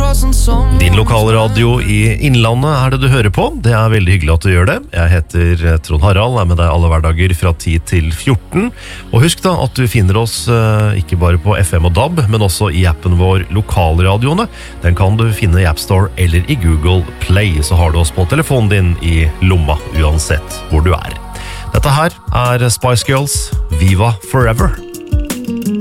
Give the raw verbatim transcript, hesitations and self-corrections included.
Din lokalradio i Innlandet er det du hører på. Det er veldig hyggelig at du gjør det. Jeg heter Trond Harald, er med deg alle hverdager fra ti til fjorten. Og husk da at du finner oss ikke bare på F M og D A B, men også i appen vår Lokalradioene. Den kan du finne i App Store eller i Google Play, så har du oss på telefonen din i lomma, uansett hvor du er. Dette her er Spice Girls, Viva Forever.